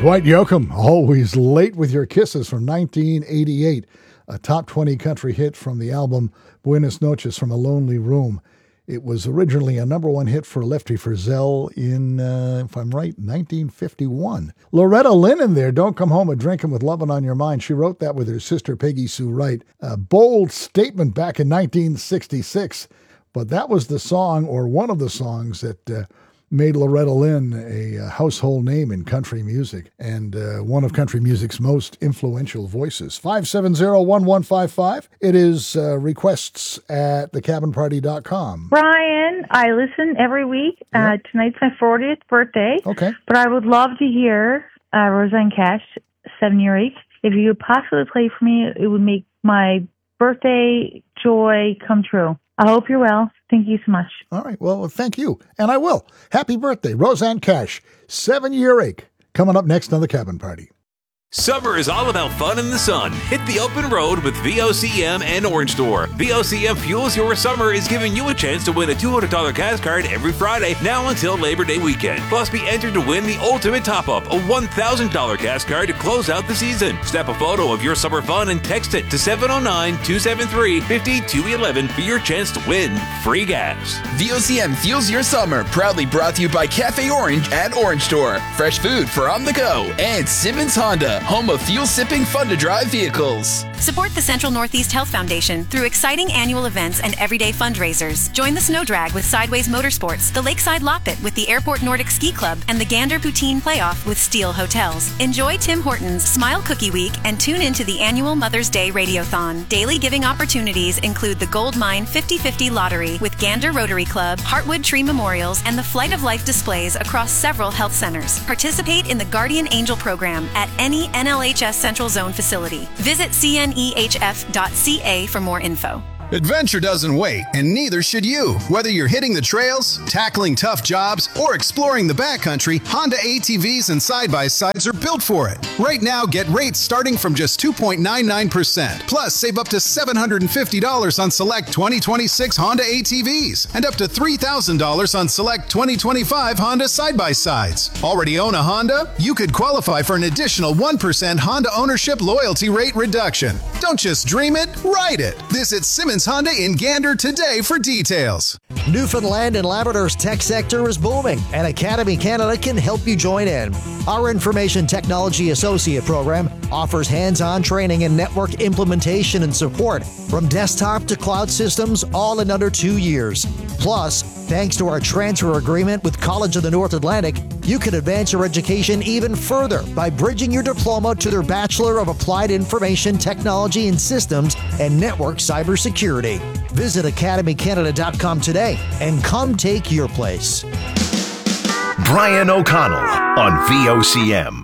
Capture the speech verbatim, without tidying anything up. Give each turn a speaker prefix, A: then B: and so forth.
A: Dwight Yoakam, Always Late with Your Kisses from nineteen eighty-eight, a top twenty country hit from the album Buenas Noches from a Lonely Room. It was originally a number one hit for Lefty Frizzell in, uh, if I'm right, nineteen fifty-one. Loretta Lynn in there, Don't Come Home a-Drinkin' with Lovin' on Your Mind. She wrote that with her sister Peggy Sue Wright. A bold statement back in nineteen sixty-six, but that was the song, or one of the songs, that uh, made Loretta Lynn a uh, household name in country music and uh, one of country music's most influential voices. five seven zero, one one five five. It is uh, requests at the cabin party dot com.
B: Brian, I listen every week. Uh,
A: Yep.
B: tonight's my fortieth birthday.
A: Okay.
B: But I would love to hear uh, Roseanne Cash, Seven Year Ache. If you could possibly play for me, it would make my birthday joy come true. I hope you're well. Thank you so much.
A: All right. Well, thank you. And I will. Happy birthday, Roseanne Cash. Seven Year Ache. Coming up next on the Cabin Party.
C: Summer is all about fun in the sun. Hit the open road with V O C M and Orange Store. V O C M Fuels Your Summer is giving you a chance to win a two hundred dollars gas card every Friday, now until Labor Day weekend. Plus, be entered to win the ultimate top-up, a one thousand dollars gas card to close out the season. Snap a photo of your summer fun and text it to seven oh nine, two seven three, five two one one for your chance to win free gas.
D: V O C M Fuels Your Summer, proudly brought to you by Cafe Orange at Orange Store. Fresh food for on the go. And Simmons Honda, home of fuel-sipping, fun-to-drive vehicles.
E: Support the Central Northeast Health Foundation through exciting annual events and everyday fundraisers. Join the Snow Drag with Sideways Motorsports, the Lakeside Loppet with the Airport Nordic Ski Club, and the Gander Poutine Playoff with Steel Hotels. Enjoy Tim Hortons Smile Cookie Week and tune into the annual Mother's Day Radiothon. Daily giving opportunities include the Gold Mine fifty fifty Lottery with Gander Rotary Club, Heartwood Tree Memorials, and the Flight of Life displays across several health centers. Participate in the Guardian Angel program at any N L H S Central Zone facility. Visit C N E H F dot C A for more info.
F: Adventure doesn't wait, and neither should you. Whether you're hitting the trails, tackling tough jobs, or exploring the backcountry, Honda A T Vs and side-by-sides are built for it. Right now, get rates starting from just two point nine nine percent. Plus, save up to seven hundred fifty dollars on select twenty twenty-six Honda A T Vs and up to three thousand dollars on select twenty twenty-five Honda side-by-sides. Already own a Honda? You could qualify for an additional one percent Honda ownership loyalty rate reduction. Don't just dream it, ride it. Visit Simmons Honda in Gander today for details.
G: Newfoundland and Labrador's tech sector is booming, and Academy Canada can help you join in. Our Information Technology Associate Program offers hands-on training in network implementation and support from desktop to cloud systems, all in under two years. Plus, thanks to our transfer agreement with College of the North Atlantic, you can advance your education even further by bridging your diploma to their Bachelor of Applied Information Technology and Systems and Network Cybersecurity. Visit academy canada dot com today and come take your place.
H: Brian O'Connell on V O C M.